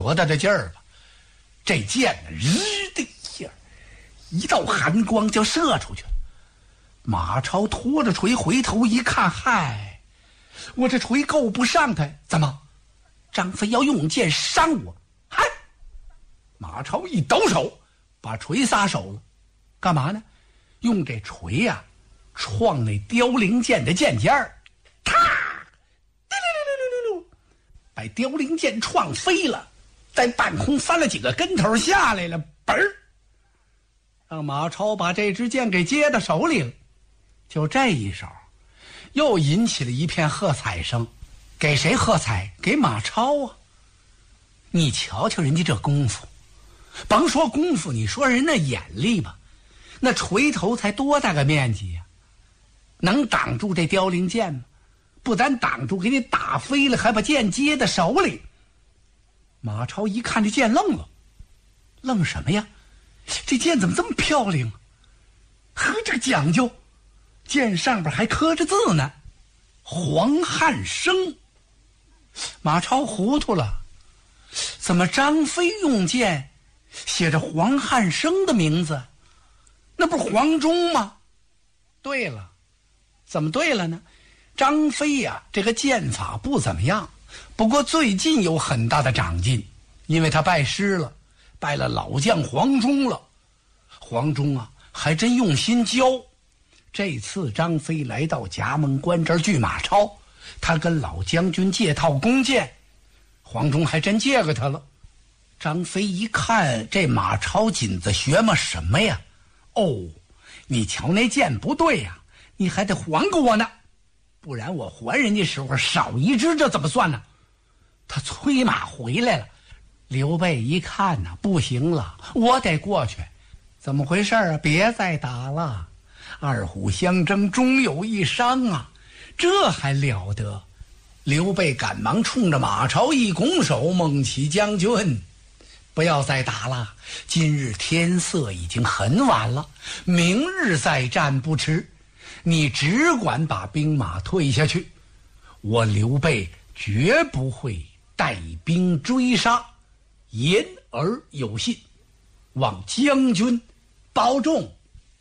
多大的劲儿吧，这箭呢，日的一下，一道寒光就射出去了。马超拖着锤回头一看，嗨，我这锤够不上他，怎么？张飞要用箭伤我？嗨！马超一抖手，把锤撒手了，干嘛呢？用这锤呀，撞那凋零箭的箭尖儿，啪！把凋零箭撞飞了，在半空翻了几个跟头下来了，嘣儿，让马超把这支箭给接到手里了。就这一手，又引起了一片喝彩声。给谁喝彩？给马超啊！你瞧瞧人家这功夫，甭说功夫，你说人那眼力吧，那锤头才多大个面积呀，能挡住这凋零箭吗？不但挡住，给你打飞了，还把箭接在手里。马超一看这箭愣了，愣什么呀？这箭怎么这么漂亮啊？呵，这个讲究，箭上边还刻着字呢，黄汉升。马超糊涂了，怎么张飞用箭写着黄汉升的名字？那不是黄忠吗？对了，怎么对了呢？张飞呀，这个剑法不怎么样，不过最近有很大的长进，因为他拜师了，拜了老将黄忠了。黄忠啊，还真用心教。这次张飞来到葭萌关这儿拒马超，他跟老将军借套弓箭，黄忠还真借给他了。张飞一看这马超紧子学么什么呀？哦，你瞧那箭不对呀，你还得还给我呢，不然我还人家时候少一只，这怎么算呢？他催马回来了。刘备一看呢，不行了，我得过去。怎么回事啊？别再打了，二虎相争，终有一伤啊！这还了得！刘备赶忙冲着马超一拱手：“孟起将军，不要再打了，今日天色已经很晚了，明日再战不迟。你只管把兵马退下去，我刘备绝不会带兵追杀，言而有信，望将军保重。”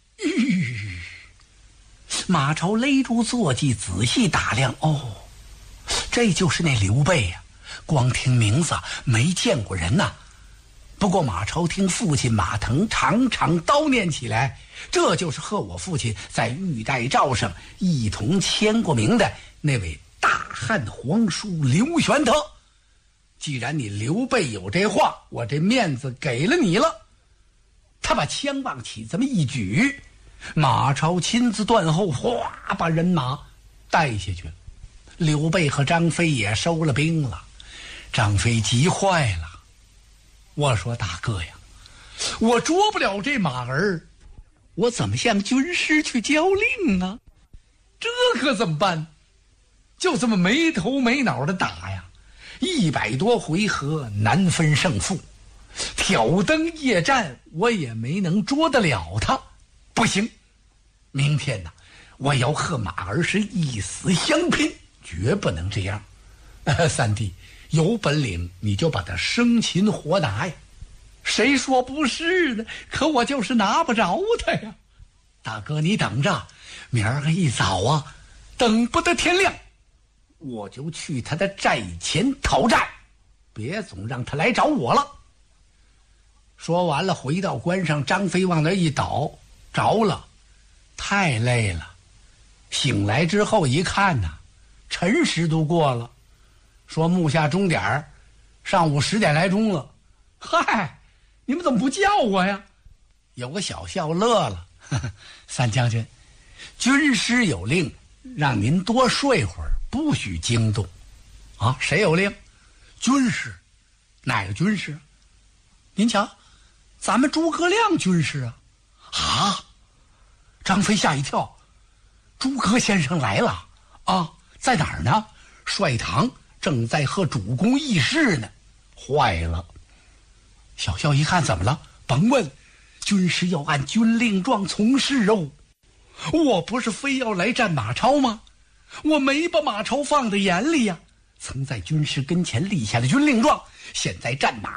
马超勒住坐骑，仔细打量，哦，这就是那刘备呀，光听名字没见过人呐。不过马超听父亲马腾常常叨念起来，这就是和我父亲在玉带诏上一同签过名的那位大汉皇叔刘玄德。既然你刘备有这话，我这面子给了你了。他把枪往起这么一举，马超亲自断后，哗，把人马带下去了。刘备和张飞也收了兵了。张飞急坏了，我说大哥呀，我捉不了这马儿，我怎么向军师去交令啊？这可怎么办？就这么没头没脑的打呀，100多回合难分胜负，挑灯夜战我也没能捉得了他。不行，明天呢，我要和马儿是一死相拼，绝不能这样。三弟有本领你就把他生擒活拿呀。谁说不是呢？可我就是拿不着他呀。大哥你等着，明儿个一早啊，等不得天亮，我就去他的寨前讨债，别总让他来找我了。说完了，回到关上，张飞往那一倒，着了，太累了。醒来之后一看呐，辰时都过了，说目下钟点，上午10点来钟了。嗨，你们怎么不叫我呀？有个小校乐了，呵呵，三将军，军师有令，让您多睡会儿，不许惊动。啊，谁有令？军师。哪个军师？您瞧，咱们诸葛亮军师啊。啊！张飞吓一跳，诸葛先生来了啊？在哪儿呢？帅堂正在和主公议事呢。坏了！小校一看，怎么了？甭问，军师要按军令状从事哦。我不是非要来战马超吗？我没把马超放在眼里呀，曾在军师跟前立下了军令状，现在战马